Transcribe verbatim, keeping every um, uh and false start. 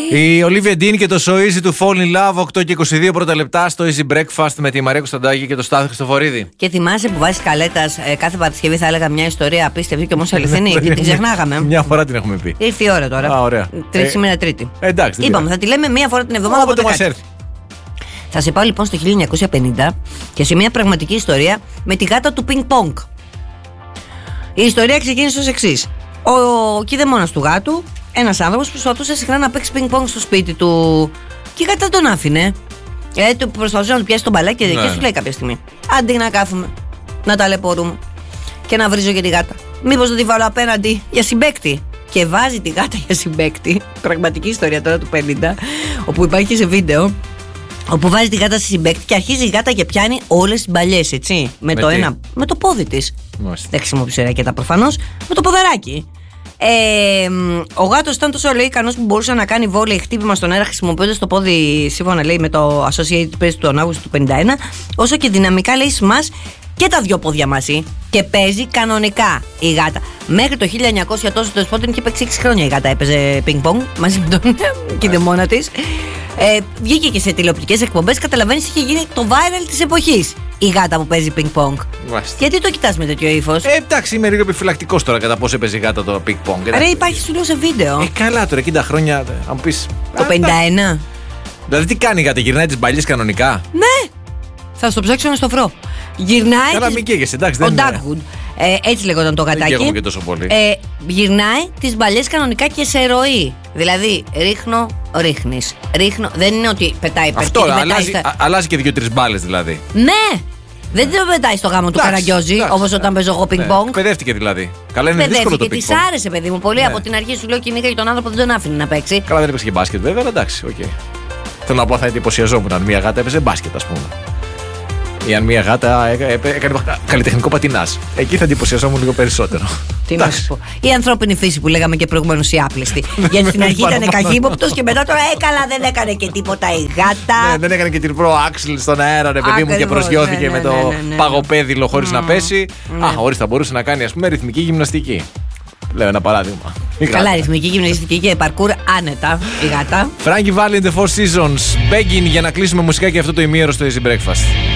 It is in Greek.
Η Olivia Dean και το So Easy to Fall in Love, οκτώ και είκοσι δύο πρώτα λεπτά στο Easy Breakfast με τη Μαρία Κωνσταντάκη και το Στάθη Χριστοφορίδη. Και θυμάσαι που βάζει καλέτας ε, κάθε Παρασκευή θα έλεγα μια ιστορία απίστευτη και όμως αληθινή και την ξεχνάγαμε. Μια φορά την έχουμε πει. Ήρθε η ώρα τώρα. Α, ωραία. Τρίτη Ε, σήμερα Τρίτη. Εντάξει. Είπαμε, θα τη λέμε μία φορά την εβδομάδα. Όποτε μας έρθει. Θα σε πάω λοιπόν στο χίλια εννιακόσια πενήντα και σε μια πραγματική ιστορία με τη γάτα του πινκ πονγκ. Η ιστορία ξεκίνησε ως εξής. Ο κηδεμόνας του γάτου, ένας άνθρωπος, προσπαθούσε συχνά να παίξει πινκ πονγκ στο σπίτι του και η γάτα δεν τον άφηνε. Δηλαδή του προσπαθούσε να του πιάσει τον μπαλάκι ναι. Και σου λέει κάποια στιγμή: αντί να κάθομαι, να ταλαιπωρούμε και να βρίζω και τη γάτα, μήπως δεν τη βάλω απέναντι για συμπαίκτη. Και βάζει τη γάτα για συμπαίκτη. Πραγματική ιστορία τώρα του πενήντα, όπου υπάρχει σε βίντεο. Όπου βάζει τη γάτα στη συμπαίκτη και αρχίζει η γάτα και πιάνει όλες τις μπαλιές, έτσι. Με, με το τι? ένα. Με το πόδι της. Δεν χρησιμοποιούσε ρακέτα προφανώς. Με το ποδαράκι. Ε, ο γάτος ήταν τόσο λέει ικανός που μπορούσε να κάνει βόλεϊ χτύπημα στον αέρα χρησιμοποιώντας το πόδι, σύμφωνα λέει με το Associated Press του Αυγούστου του πενήντα ένα, όσο και δυναμικά λέει σμάς και τα δυο πόδια μαζί. Και παίζει κανονικά η γάτα. Μέχρι το χίλια εννιακόσια τόσο το σπότ είχε παίξει έξι χρόνια η γάτα. Έπαιζε πινκ-πονγκ μαζί με τον κηδεμόνα της. Ε, βγήκε και σε τηλεοπτικές εκπομπές. Καταλαβαίνεις, είχε γίνει το viral της εποχής η γάτα που παίζει πινκ-πονγκ. Γιατί το κοιτάς με τέτοιο ύφος? Ε, εντάξει, είμαι λίγο επιφυλακτικός τώρα κατά πόσο έπαιζε η γάτα το πινκ-πονγκ. Άρα υπάρχει σου λέω σε βίντεο. Ε, καλά τώρα, εκατό χρόνια. Αν μου πεις. Το πενήντα ένα. Δηλαδή τι κάνει η γάτα, γυρνάει τις μπαλιές κανονικά? Ναι! Θα στο ψάξω να στο βρω. Γυρνάει. Καλά, μην καίγεσαι, εντάξει. Ο Dagwood. Ε, έτσι λέγονταν το γατάκι. Δεν και τόσο πολύ. Ε, γυρνάει τις μπαλιές κανονικά και σε ροή. Δηλαδή, ρίχνω, ρίχνεις. Ρίχνω. Δεν είναι ότι πετάει πετάει. Αυτό, πετάει αλλάζει, στα... αλλάζει και δύο-τρεις μπάλες δηλαδή. Ναι! Δεν το πετάει στο γάμο του Καραγκιόζη, όπως όταν παίζω εγώ πινκ-πονγκ. Ναι, παιδεύτηκε δηλαδή. Καλά, είναι δύσκολο το πινκ-πονγκ. Της άρεσε, παιδί μου, πολύ. Ναι. Από την αρχή σου λέω κυνήγα για τον άνθρωπο, δεν τον άφηνε να παίξει. Καλά, δεν έπαιξε και μπάσκετ, βέβαια, αλλά εντάξει, οκ. Okay. Θέλω να πω, θα εντυπωσιαζόμουν αν μια γάτα έπαιζε μπάσκετ, ας πούμε. Ή αν μια γάτα έκανε καλλιτεχνικό πατινάζ. Εκεί θα εντυπωσιαζόμουν λίγο περισσότερο. Τι να σου πω. Η ανθρώπινη φύση που λέγαμε και προηγουμένως η άπλεστη. Γιατί στην αρχή ήταν καχύποπτος και μετά τώρα έκαλα δεν έκανε και τίποτα η γάτα. Ναι, δεν έκανε και την προάξιλ στον αέρα, ρε παιδί μου, και προσγειώθηκε με το παγοπέδιλο χωρίς να πέσει. Α, ορίστε, θα μπορούσε να κάνει ας πούμε ρυθμική γυμναστική. Λέω ένα παράδειγμα. Καλά, ρυθμική γυμναστική και παρκούρ άνετα η γάτα. Frankie Valli and the Four Seasons. Begging για να κλείσουμε μουσικά και αυτό το ημίωρο στο Easy Breakfast.